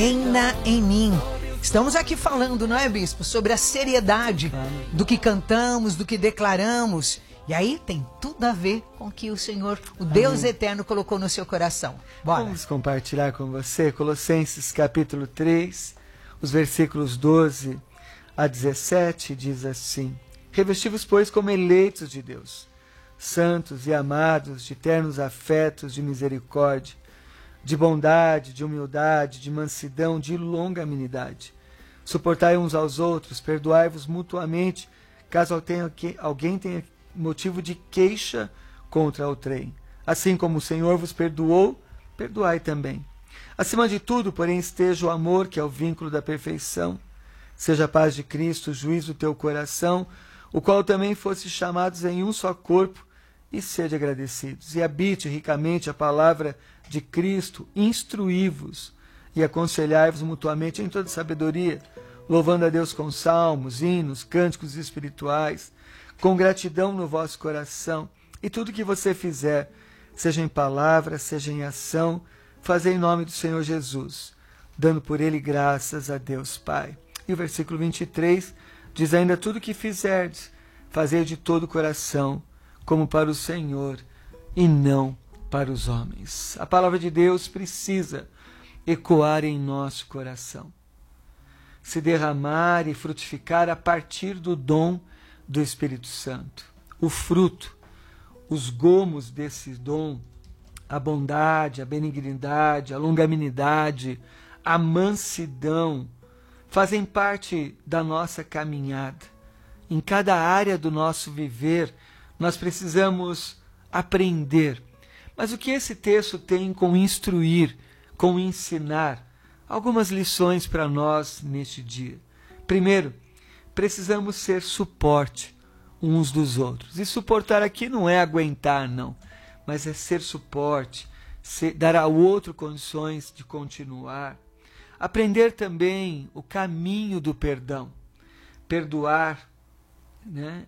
reina em mim. Estamos aqui falando, não é, bispo, sobre a seriedade do que cantamos, do que declaramos. E aí tem tudo a ver com o que o Senhor, o Deus eterno, colocou no seu coração. Bora. Vamos compartilhar com você Colossenses capítulo 3, os versículos 12 a 17, diz assim: Revesti-vos, pois, como eleitos de Deus, santos e amados, de ternos afetos, de misericórdia, de bondade, de humildade, de mansidão, de longanimidade. Suportai uns aos outros, perdoai-vos mutuamente, caso alguém tenha motivo de queixa contra outrem. Assim como o Senhor vos perdoou, perdoai também. Acima de tudo, porém, esteja o amor, que é o vínculo da perfeição. Seja a paz de Cristo o juiz do teu coração, o qual também fosse chamados em um só corpo, e sede agradecidos. E habite ricamente a palavra de Cristo, instruí-vos e aconselhai-vos mutuamente em toda sabedoria, louvando a Deus com salmos, hinos, cânticos espirituais, com gratidão no vosso coração. E tudo que você fizer, seja em palavra, seja em ação, fazei em nome do Senhor Jesus, dando por ele graças a Deus Pai. E o versículo 23 diz ainda: tudo que fizerdes, fazei de todo o coração, como para o Senhor e não para os homens. A palavra de Deus precisa ecoar em nosso coração, se derramar e frutificar a partir do dom do Espírito Santo. O fruto, os gomos desse dom, a bondade, a benignidade, a longanimidade, a mansidão, fazem parte da nossa caminhada. Em cada área do nosso viver, nós precisamos aprender. Mas o que esse texto tem com instruir, com ensinar? Algumas lições para nós neste dia. Primeiro, precisamos ser suporte uns dos outros. E suportar aqui não é aguentar, não, mas é ser suporte, dar ao outro condições de continuar. Aprender também o caminho do perdão. Perdoar, né,